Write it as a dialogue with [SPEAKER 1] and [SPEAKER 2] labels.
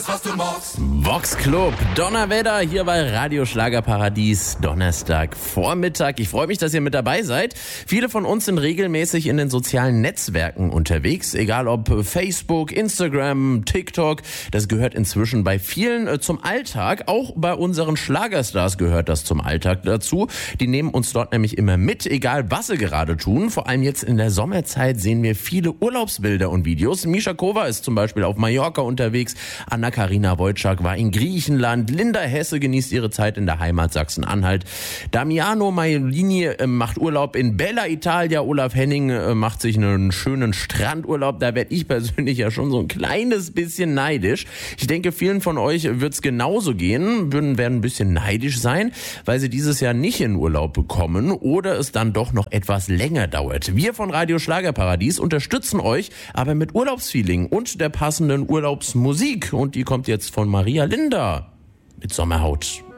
[SPEAKER 1] Was du magst.
[SPEAKER 2] Vox Club, Donnerwetter hier bei Radio Schlagerparadies, Donnerstag Vormittag. Ich freue mich, dass ihr mit dabei seid. Viele von uns sind regelmäßig in den sozialen Netzwerken unterwegs, egal ob Facebook, Instagram, TikTok. Das gehört inzwischen bei vielen zum Alltag. Auch bei unseren Schlagerstars gehört das zum Alltag dazu. Die nehmen uns dort nämlich immer mit, egal was sie gerade tun. Vor allem jetzt in der Sommerzeit sehen wir viele Urlaubsbilder und Videos. Misha Kova ist zum Beispiel auf Mallorca unterwegs. Anna-Karina Wojcik war in Griechenland. Linda Hesse genießt ihre Zeit in der Heimat Sachsen-Anhalt. Damiano Maiolini macht Urlaub in Bella Italia. Olaf Henning macht sich einen schönen Strandurlaub. Da werde ich persönlich ja schon so ein kleines bisschen neidisch. Ich denke, vielen von euch wird es genauso gehen, werden ein bisschen neidisch sein, weil sie dieses Jahr nicht in Urlaub bekommen oder es dann doch noch etwas länger dauert. Wir von Radio Schlagerparadies unterstützen euch aber mit Urlaubsfeeling und der passenden Urlaubsmusik. Und die kommt jetzt von Maria Linda mit Sommerhaut.